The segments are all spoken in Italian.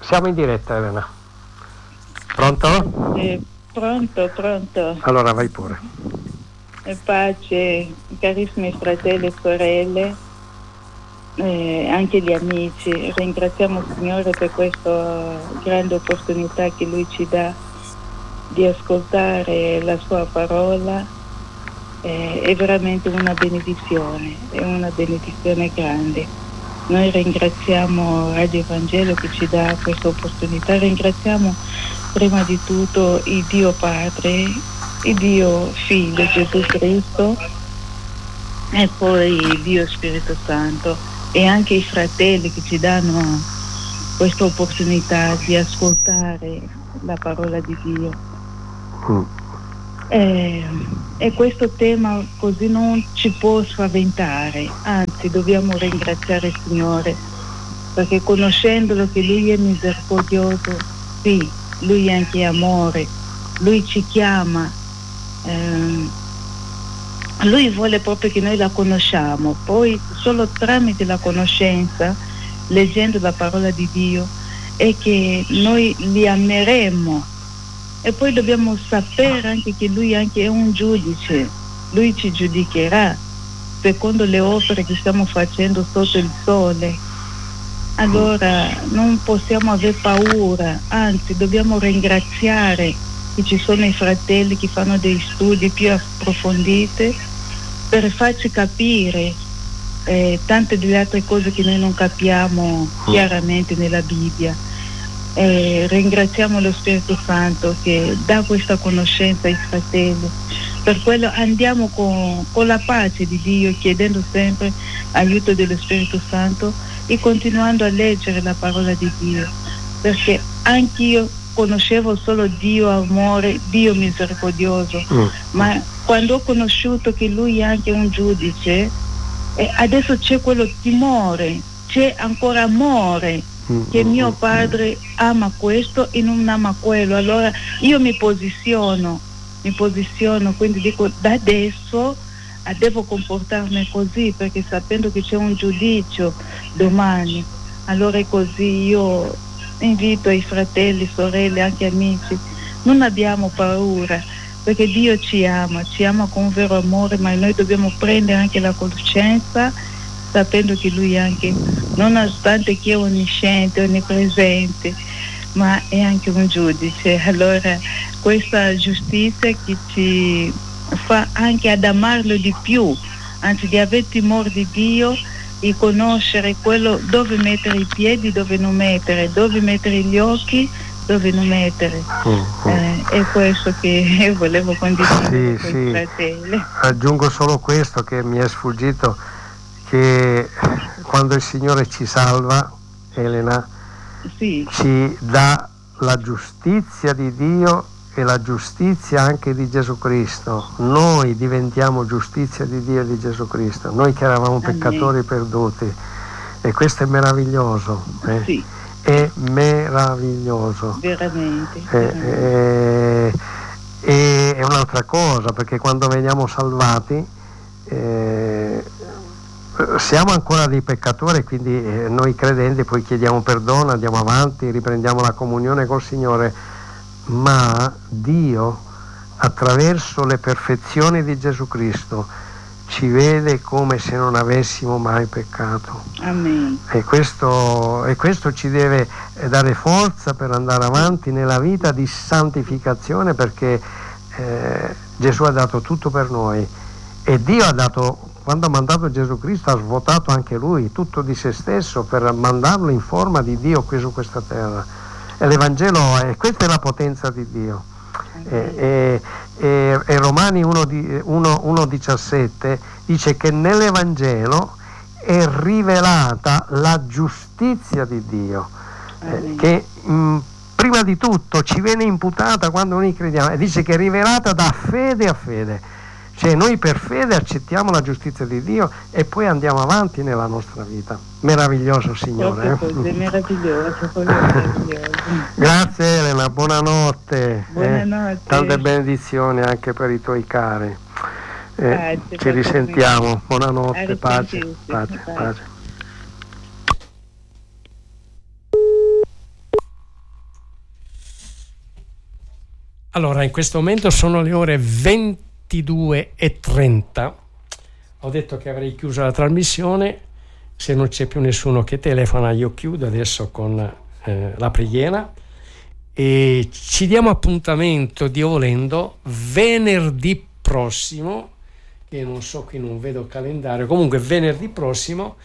Siamo in diretta, Elena. Pronto? Pronto. Allora vai pure. Pace, carissimi fratelli e sorelle, anche gli amici. Ringraziamo il Signore per questa grande opportunità che Lui ci dà di ascoltare la Sua parola. È veramente una benedizione, è una benedizione grande. Noi ringraziamo Radio Evangelo che ci dà questa opportunità, ringraziamo prima di tutto il Dio Padre, il Dio Figlio Gesù Cristo e poi il Dio Spirito Santo e anche i fratelli che ci danno questa opportunità di ascoltare la parola di Dio. E questo tema così non ci può spaventare, anzi dobbiamo ringraziare il Signore perché conoscendolo che Lui è misericordioso, sì, Lui è anche amore, Lui ci chiama, Lui vuole proprio che noi la conosciamo, poi solo tramite la conoscenza, leggendo la parola di Dio, è che noi li ameremo. E poi dobbiamo sapere anche che Lui anche è un giudice, Lui ci giudicherà secondo le opere che stiamo facendo sotto il sole. Allora non possiamo avere paura, anzi dobbiamo ringraziare che ci sono i fratelli che fanno dei studi più approfonditi per farci capire tante delle altre cose che noi non capiamo chiaramente nella Bibbia. Ringraziamo lo Spirito Santo che dà questa conoscenza ai fratelli. Per quello andiamo con la pace di Dio, chiedendo sempre aiuto dello Spirito Santo e continuando a leggere la parola di Dio, perché anch'io conoscevo solo Dio amore, Dio misericordioso, ma quando ho conosciuto che Lui è anche un giudice, adesso c'è quello timore, c'è ancora amore, che mio padre ama questo e non ama quello. Allora io mi posiziono, quindi dico da adesso devo comportarmi così, perché sapendo che c'è un giudizio domani, allora è così. Io invito i fratelli, sorelle, anche amici, non abbiamo paura, perché Dio ci ama con vero amore, ma noi dobbiamo prendere anche la coscienza, sapendo che Lui anche, nonostante che è onnisciente, onnipresente, ma è anche un giudice. Allora questa giustizia che ci fa anche ad amarlo di più, anzi di avere timore di Dio e conoscere quello dove mettere i piedi, dove non mettere, dove mettere gli occhi, dove non mettere. È questo che volevo condividere con i fratelli. Aggiungo solo questo che mi è sfuggito, che quando il Signore ci salva, Elena, ci dà la giustizia di Dio e la giustizia anche di Gesù Cristo. Noi diventiamo giustizia di Dio e di Gesù Cristo, noi che eravamo peccatori perduti, e questo è meraviglioso. È meraviglioso, veramente. E è un'altra cosa, perché quando veniamo salvati siamo ancora dei peccatori, quindi noi credenti poi chiediamo perdono, andiamo avanti, riprendiamo la comunione col Signore, ma Dio attraverso le perfezioni di Gesù Cristo ci vede come se non avessimo mai peccato. Amen. E questo ci deve dare forza per andare avanti nella vita di santificazione, perché Gesù ha dato tutto per noi, e Dio ha dato, quando ha mandato Gesù Cristo, ha svuotato anche Lui tutto di se stesso per mandarlo in forma di Dio qui su questa terra. E l'Evangelo questa è la potenza di Dio. E Romani 1,17 dice che nell'Evangelo è rivelata la giustizia di Dio, che prima di tutto ci viene imputata quando noi crediamo, e dice che è rivelata da fede a fede. Cioè noi per fede accettiamo la giustizia di Dio e poi andiamo avanti nella nostra vita. Meraviglioso, Signore. Meraviglioso. Grazie Elena, buonanotte. Buonanotte. Tante benedizioni anche per i tuoi cari. Ci risentiamo. Buonanotte, pace. Allora, in questo momento sono le ore 22:30. Ho detto che avrei chiuso la trasmissione. Se non c'è più nessuno che telefona, io chiudo adesso con la preghiera e ci diamo appuntamento, Dio volendo, venerdì prossimo, che non so, qui non vedo il calendario, comunque venerdì prossimo,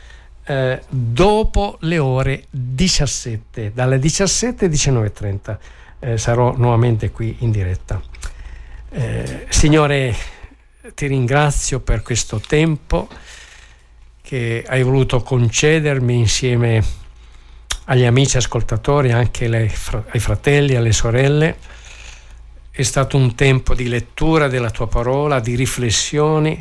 dopo le ore 17, dalle 17 alle 19:30 sarò nuovamente qui in diretta. Signore, ti ringrazio per questo tempo che hai voluto concedermi insieme agli amici ascoltatori, anche ai fratelli, alle sorelle. È stato un tempo di lettura della tua parola, di riflessioni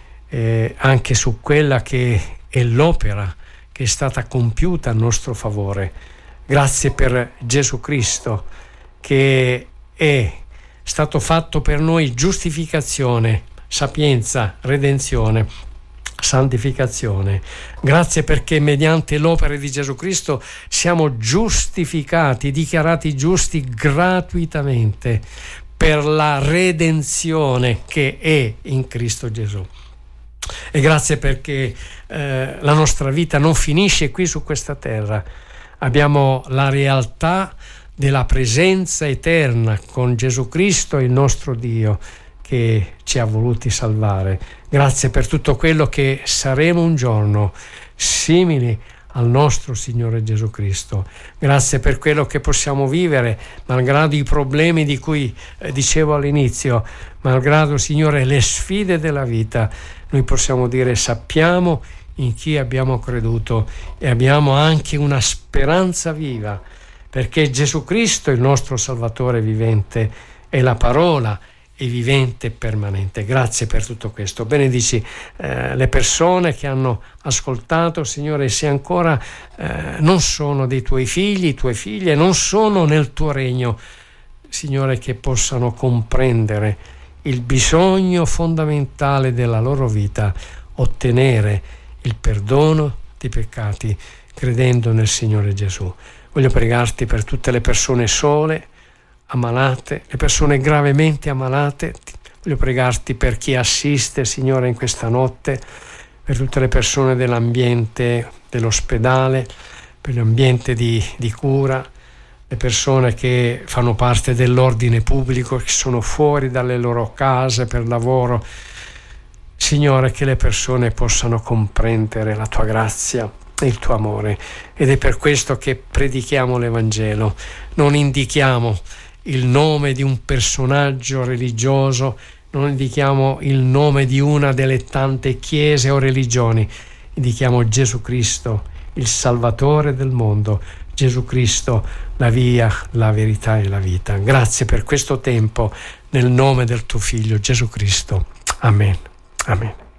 anche su quella che è l'opera che è stata compiuta a nostro favore. Grazie per Gesù Cristo, che è stato fatto per noi giustificazione, sapienza, redenzione, santificazione. Grazie perché mediante l'opera di Gesù Cristo siamo giustificati, dichiarati giusti gratuitamente per la redenzione che è in Cristo Gesù. E grazie perché la nostra vita non finisce qui su questa terra. Abbiamo la realtà della presenza eterna con Gesù Cristo, il nostro Dio, che ci ha voluti salvare. Grazie per tutto quello che saremo un giorno, simili al nostro Signore Gesù Cristo. Grazie per quello che possiamo vivere, malgrado i problemi di cui dicevo all'inizio, malgrado, Signore, le sfide della vita. Noi possiamo dire: sappiamo in chi abbiamo creduto e abbiamo anche una speranza viva, perché Gesù Cristo, il nostro Salvatore vivente, è la parola e vivente e permanente. Grazie per tutto questo. Benedici le persone che hanno ascoltato, Signore, se ancora non sono dei tuoi figli, tue figlie, non sono nel tuo regno, Signore, che possano comprendere il bisogno fondamentale della loro vita, ottenere il perdono dei peccati credendo nel Signore Gesù. Voglio pregarti per tutte le persone sole, ammalate, le persone gravemente ammalate. Voglio pregarti per chi assiste, Signore, in questa notte, per tutte le persone dell'ambiente dell'ospedale, per l'ambiente di cura, le persone che fanno parte dell'ordine pubblico, che sono fuori dalle loro case per lavoro. Signore, che le persone possano comprendere la tua grazia e il tuo amore, ed è per questo che predichiamo l'Evangelo. Non indichiamo il nome di un personaggio religioso, non indichiamo il nome di una delle tante chiese o religioni, indichiamo Gesù Cristo, il Salvatore del mondo, Gesù Cristo, la via, la verità e la vita. Grazie per questo tempo, nel nome del tuo Figlio Gesù Cristo. Amen. Amen.